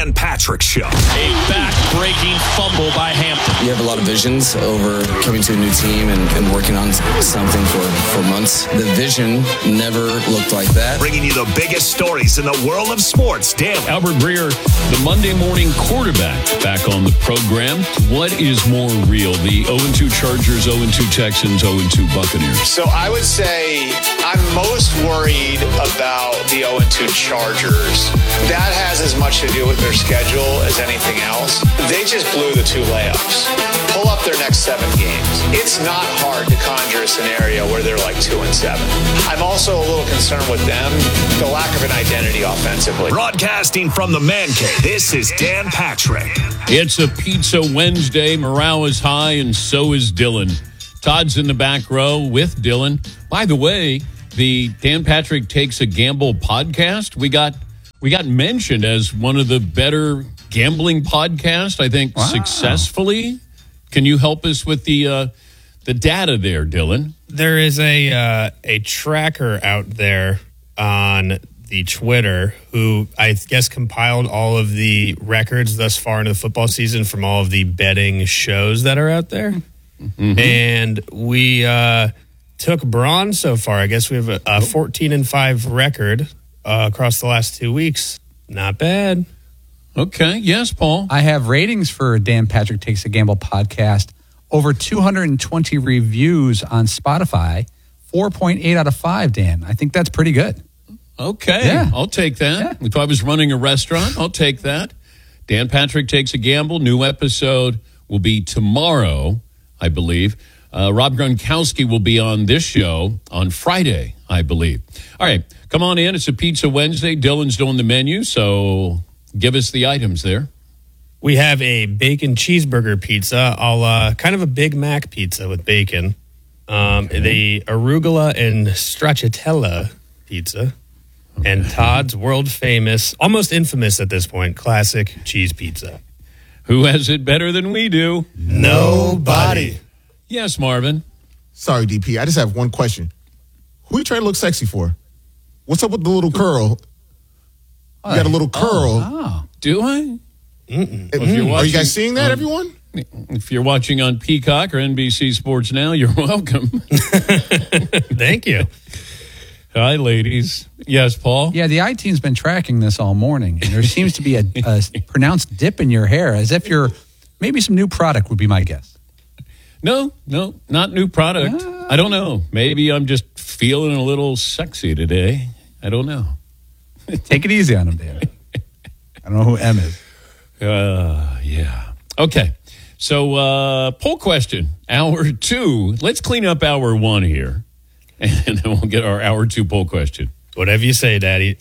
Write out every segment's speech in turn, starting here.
Dan Patrick Show. A back-breaking fumble by Hampton. You have a lot of visions over coming to a new team and working on something for months. The vision never looked like that. Bringing you the biggest stories in the world of sports daily. Albert Breer, the Monday morning quarterback, back on the program. What is more real, the 0-2 Chargers, 0-2 Texans, 0-2 Buccaneers? So I would say I'm most worried about the 0-2 Chargers. That has as much to do with their schedule as anything else. They just blew the 2 layups. Pull up their next 7 games. It's not hard to conjure a scenario where they're like 2-7. I'm also a little concerned with them, the lack of an identity offensively. Broadcasting from the Man Cave, this is Dan Patrick. It's a Pizza Wednesday. Morale is high, and so is Dylan. Todd's in the back row with Dylan. By the way, the Dan Patrick Takes a Gamble podcast, we got mentioned as one of the better gambling podcasts, I think, successfully. Can you help us with the data there, Dylan? There is a tracker out there on the Twitter who I guess compiled all of the records thus far into the football season from all of the betting shows that are out there. Mm-hmm. And we took bronze so far. I guess we have a 14-5 record across the last 2 weeks. Not bad. Okay. Yes, Paul. I have ratings for Dan Patrick Takes a Gamble podcast. Over 220 reviews on Spotify. 4.8 out of 5, Dan. I think that's pretty good. Okay. Yeah. I'll take that. Yeah. If I was running a restaurant, I'll take that. Dan Patrick Takes a Gamble. New episode will be tomorrow, I believe. Rob Gronkowski will be on this show on Friday, I believe. All right. Come on in. It's a Pizza Wednesday. Dylan's doing the menu, so give us the items there. We have a bacon cheeseburger pizza, kind of a Big Mac pizza with bacon. The arugula and stracciatella pizza. Okay. And Todd's world famous, almost infamous at this point, classic cheese pizza. Who has it better than we do? Nobody. Yes, Marvin. Sorry, DP. I just have one question. Who are you trying to look sexy for? What's up with the little curl? You got a little curl. Oh. Do I? Are you guys seeing that, everyone? If you're watching on Peacock or NBC Sports Now, you're welcome. Thank you. Hi, ladies. Yes, Paul? Yeah, the I-Team's been tracking this all morning, and there seems to be a pronounced dip in your hair, as if you're maybe some new product would be my guess. No, not new product. I don't know. Maybe I'm just feeling a little sexy today. I don't know. Take it easy on him, Dan. I don't know who M is. Yeah. Okay. So, poll question, hour 2. Let's clean up hour 1 here, and then we'll get our hour 2 poll question. Whatever you say, Daddy.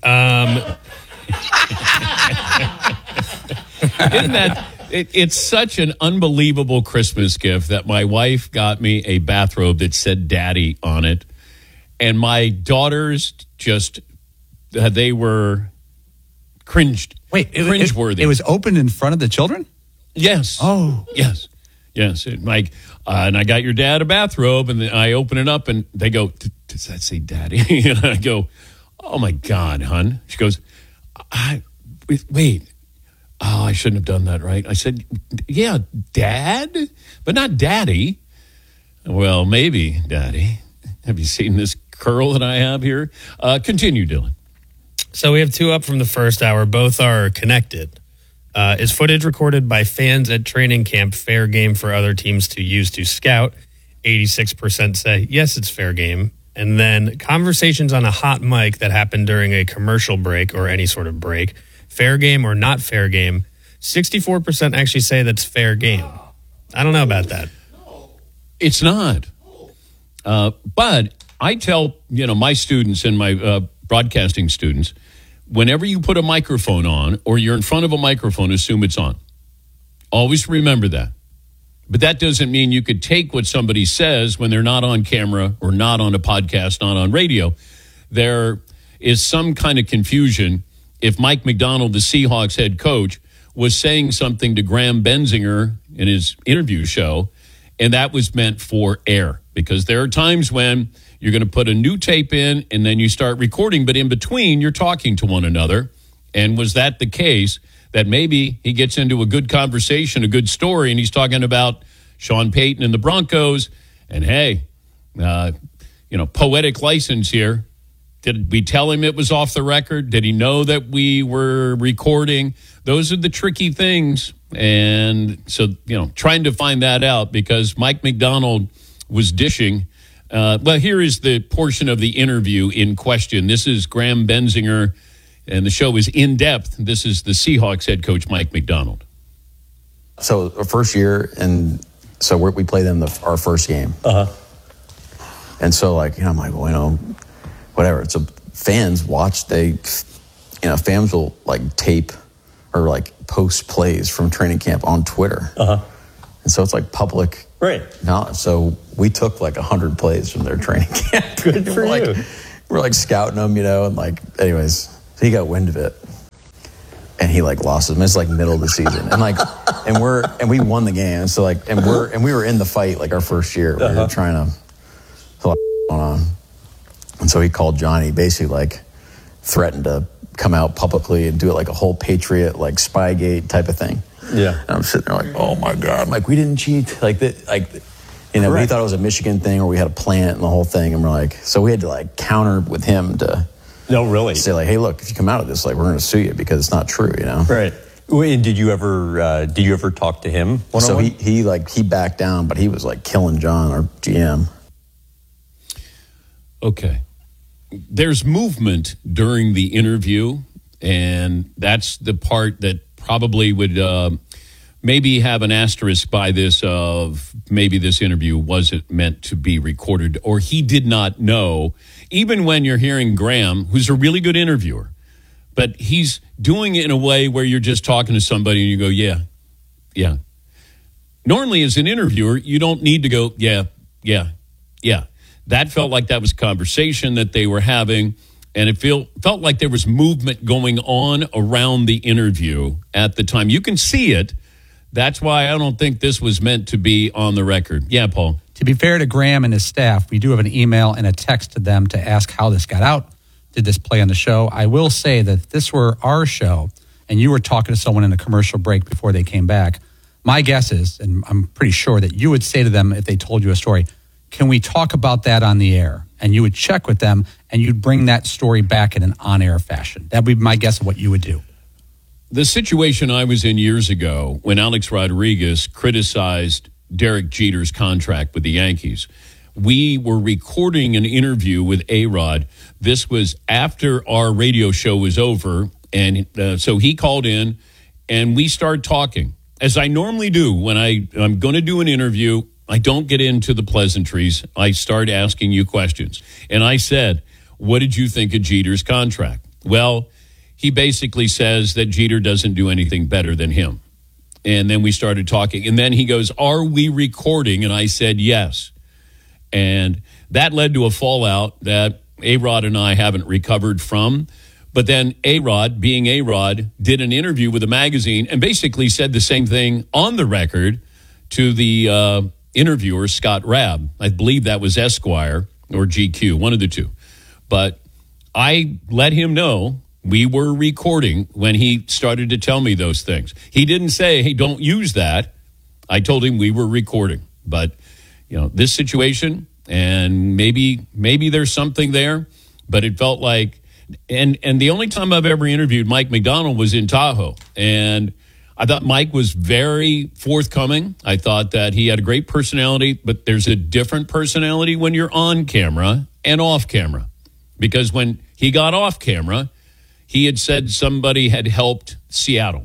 Isn't that... It's such an unbelievable Christmas gift that my wife got me a bathrobe that said Daddy on it. And my daughters just, they were cringeworthy. It was opened in front of the children? Yes. Oh. Yes. And I got your dad a bathrobe, and then I open it up, and they go, does that say Daddy? And I go, oh, my God, hon. She goes, wait. Oh, I shouldn't have done that, right? I said, yeah, Dad, but not Daddy. Well, maybe Daddy. Have you seen this curl that I have here? Continue, Dylan. So we have 2 up from the first hour. Both are connected. Is footage recorded by fans at training camp fair game for other teams to use to scout? 86% say, yes, it's fair game. And then conversations on a hot mic that happened during a commercial break or any sort of break. Fair game or not fair game, 64% actually say that's fair game. I don't know about that. It's not. But I tell, my students and my broadcasting students, whenever you put a microphone on or you're in front of a microphone, assume it's on. Always remember that. But that doesn't mean you could take what somebody says when they're not on camera or not on a podcast, not on radio. There is some kind of confusion if Mike McDonald, the Seahawks head coach, was saying something to Graham Benzinger in his interview show, and that was meant for air. Because there are times when you're going to put a new tape in and then you start recording, but in between you're talking to one another. And was that the case? that maybe he gets into a good conversation, a good story, and he's talking about Sean Payton and the Broncos. And hey, poetic license here. Did we tell him it was off the record? Did he know that we were recording? Those are the tricky things. And so, trying to find that out, because Mike Macdonald was dishing. Well, here is the portion of the interview in question. This is Graham Benzinger, and the show is In Depth. This is the Seahawks head coach, Mike Macdonald. So our first year, and so we play them our first game. And so, I'm like, well, whatever. So fans watch. Fans will tape or post plays from training camp on Twitter. And so it's public. Right. Now, so we took 100 plays from their training camp. Good for you. We're scouting them, and anyways, so he got wind of it. And he lost him. It's middle of the season. And and we won the game. So and we were in the fight our first year. We were trying to going on. And so he called Johnny, basically threatened to come out publicly and do it a whole Patriot Spygate type of thing. Yeah. And I'm sitting there oh my God. I'm we didn't cheat. We thought it was a Michigan thing, or we had a plant and the whole thing. And we're so we had to counter with him to no, really say hey, look, if you come out of this, we're going to sue you because it's not true, Right. Wait, did you ever talk to him? So he backed down, but he was killing John, our GM. Okay. There's movement during the interview, and that's the part that probably would maybe have an asterisk by this of maybe this interview wasn't meant to be recorded, or he did not know. Even when you're hearing Graham, who's a really good interviewer, but he's doing it in a way where you're just talking to somebody and you go, yeah. Normally as an interviewer, you don't need to go, yeah. That felt like that was a conversation that they were having, and it felt like there was movement going on around the interview at the time. You can see it. That's why I don't think this was meant to be on the record. Yeah, Paul. To be fair to Graham and his staff, we do have an email and a text to them to ask how this got out. Did this play on the show? I will say that if this were our show and you were talking to someone in a commercial break before they came back, my guess is, and I'm pretty sure that you would say to them if they told you a story, can we talk about that on the air? And you would check with them and you'd bring that story back in an on-air fashion. That would be my guess of what you would do. The situation I was in years ago when Alex Rodriguez criticized Derek Jeter's contract with the Yankees, we were recording an interview with A-Rod. This was after our radio show was over, and so he called in, and we started talking. As I normally do when I'm going to do an interview, I don't get into the pleasantries. I start asking you questions. And I said, what did you think of Jeter's contract? Well, he basically says that Jeter doesn't do anything better than him. And then we started talking. And then he goes, are we recording? And I said, yes. And that led to a fallout that A-Rod and I haven't recovered from. But then A-Rod, being A-Rod, did an interview with a magazine and basically said the same thing on the record to the interviewer, Scott Rabb. I believe that was Esquire or GQ, one of the two. But I let him know we were recording when he started to tell me those things. He didn't say, hey, don't use that. I told him we were recording. But, this situation, and maybe there's something there, but it felt like, and the only time I've ever interviewed Mike Macdonald was in Tahoe. And I thought Mike was very forthcoming. I thought that he had a great personality, but there's a different personality when you're on camera and off camera. Because when he got off camera, he had said somebody had helped Seattle.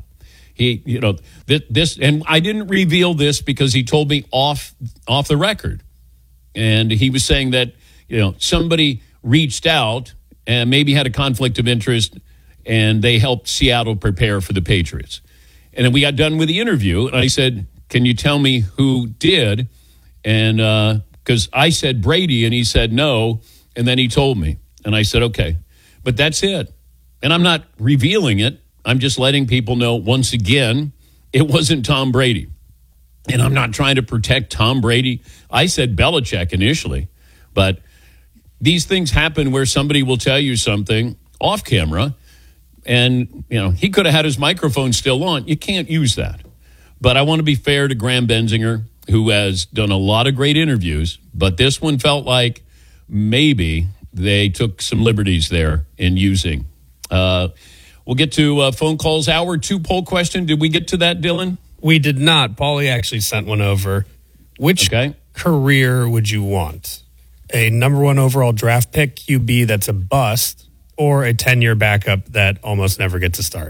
This, and I didn't reveal this because he told me off the record. And he was saying that, somebody reached out and maybe had a conflict of interest, and they helped Seattle prepare for the Patriots. And then we got done with the interview, and I said, can you tell me who did? And because I said Brady, and he said no, and then he told me. And I said, okay. But that's it. And I'm not revealing it. I'm just letting people know, once again, it wasn't Tom Brady. And I'm not trying to protect Tom Brady. I said Belichick initially. But these things happen where somebody will tell you something off camera, And, he could have had his microphone still on. You can't use that. But I want to be fair to Graham Benzinger, who has done a lot of great interviews, but this one felt like maybe they took some liberties there in using. We'll get to phone calls. Hour 2 poll question. Did we get to that, Dylan? We did not. Paulie actually sent one over. Which career would you want? A number 1 overall draft pick QB that's a bust, or a 10-year backup that almost never gets a start?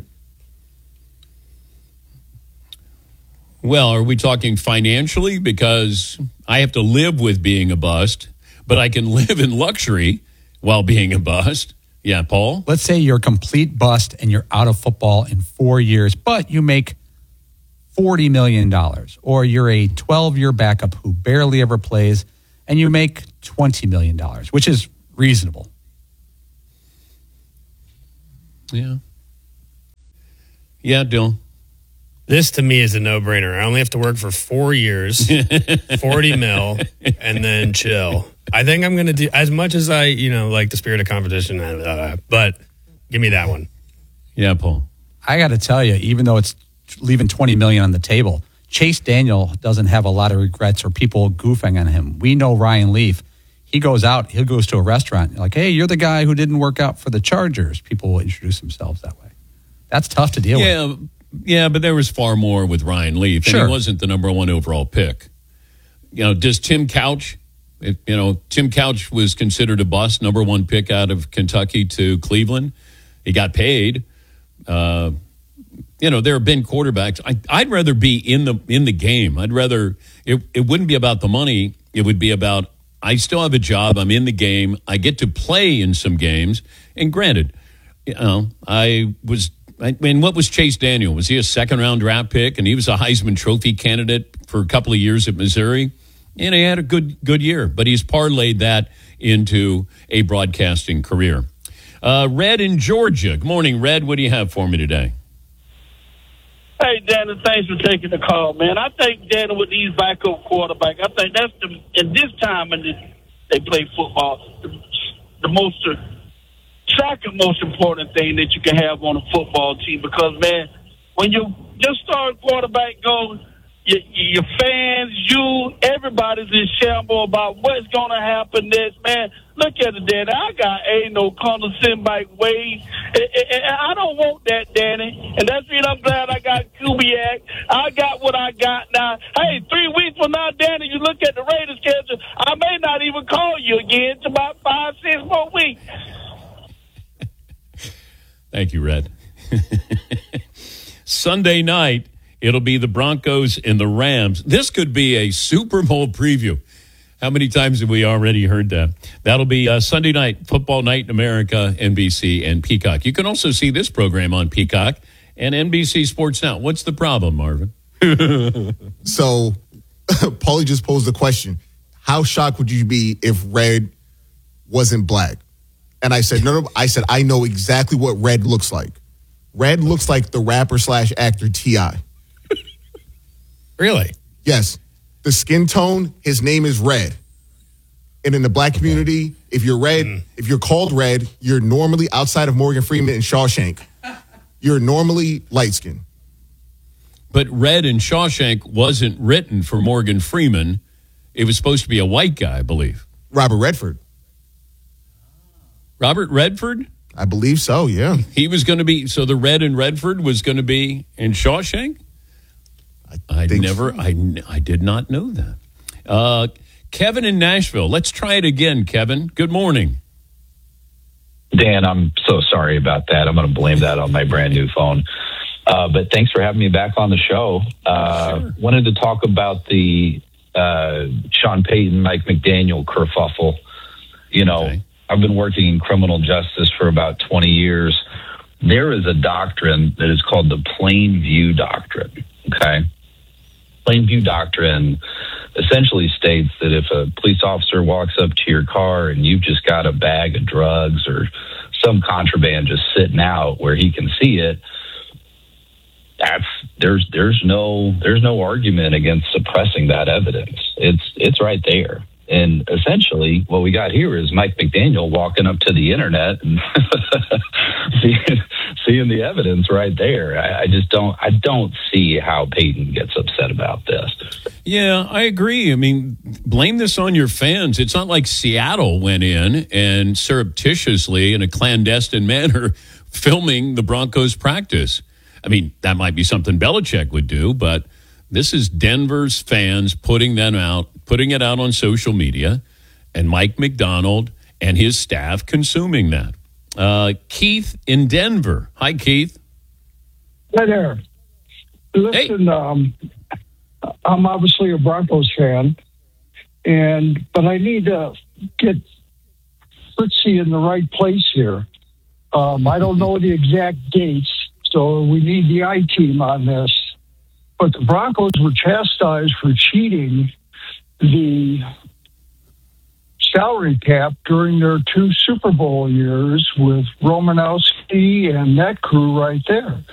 Well, are we talking financially? Because I have to live with being a bust, but I can live in luxury while being a bust. Yeah, Paul? Let's say you're a complete bust and you're out of football in 4 years, but you make $40 million. Or you're a 12-year backup who barely ever plays and you make $20 million, which is reasonable. Yeah. Yeah, Dylan. This to me is a no-brainer. I only have to work for 4 years, 40 mil, and then chill. I think I'm going to do, as much as I, like the spirit of competition, but give me that one. Yeah, Paul. I got to tell you, even though it's leaving $20 million on the table, Chase Daniel doesn't have a lot of regrets or people goofing on him. We know Ryan Leaf. He goes to a restaurant, like, hey, you're the guy who didn't work out for the Chargers. People will introduce themselves that way. That's tough to deal with. Yeah, but there was far more with Ryan Leaf, and he wasn't the number 1 overall pick. Does Tim Couch, Tim Couch was considered a bust, number 1 pick out of Kentucky to Cleveland. He got paid. There have been quarterbacks. I'd rather be in the game. I'd rather, it wouldn't be about the money. It would be about, I still have a job. I'm in the game. I get to play in some games. And granted, what was Chase Daniel? Was he a second-round draft pick? And he was a Heisman Trophy candidate for a couple of years at Missouri. And he had a good year. But he's parlayed that into a broadcasting career. Red in Georgia. Good morning, Red. What do you have for me today? Hey, Danny, thanks for taking the call, man. I think, Danny, with these backup quarterbacks, I think that's in this time and they play football, the second most important thing that you can have on a football team, because, man, when you just start quarterback goes, your fans, everybody's in shambles about what's going to happen next, man. Look at it, Danny. I got no condescending by ways. I don't want that, Danny. And that's the reason I'm glad I got Kubiak. I got what I got now. Hey, 3 weeks from now, Danny, you look at the Raiders schedule, I may not even call you again. It's about 5-6 more weeks. Thank you, Red. Sunday night, it'll be the Broncos and the Rams. This could be a Super Bowl preview. How many times have we already heard that? That'll be Sunday night, Football Night in America, NBC, and Peacock. You can also see this program on Peacock and NBC Sports Now. What's the problem, Marvin? So, Paulie just posed the question, how shocked would you be if Red wasn't black? And I said, no, I know exactly what Red looks like. Red looks like the rapper/actor T.I. Really? Yes. The skin tone, his name is Red. And in the black community, if you're red, if you're called Red, you're normally, outside of Morgan Freeman and Shawshank, you're normally light-skinned. But Red in Shawshank wasn't written for Morgan Freeman. It was supposed to be a white guy, I believe. Robert Redford. Robert Redford? I believe so, yeah. He was going to be, so the Red in Redford was going to be in Shawshank? I did not know that. Kevin in Nashville. Let's try it again, Kevin. Good morning. Dan, I'm so sorry about that. I'm going to blame that on my brand new phone. But thanks for having me back on the show. Sure. Wanted to talk about the Sean Payton, Mike McDaniel kerfuffle. Okay. I've been working in criminal justice for about 20 years. There is a doctrine that is called the Plain View Doctrine. Okay. Plain View Doctrine essentially states that if a police officer walks up to your car and you've just got a bag of drugs or some contraband just sitting out where he can see it, there's no argument against suppressing that evidence. It's right there. And essentially, what we got here is Mike McDaniel walking up to the internet and seeing the evidence right there. I don't see how Peyton gets upset about this. Yeah, I agree. I mean, blame this on your fans. It's not like Seattle went in and surreptitiously, in a clandestine manner, filming the Broncos practice. I mean, that might be something Belichick would do, but this is Denver's fans putting it out on social media, and Mike Macdonald and his staff consuming that. Keith in Denver. Hi, Keith. Hi there. Listen, I'm obviously a Broncos fan, but I need to get Fritzy in the right place here. I don't know the exact dates, so we need the I-team on this. But the Broncos were chastised for cheating the salary cap during their 2 Super Bowl years with Romanowski and that crew right there.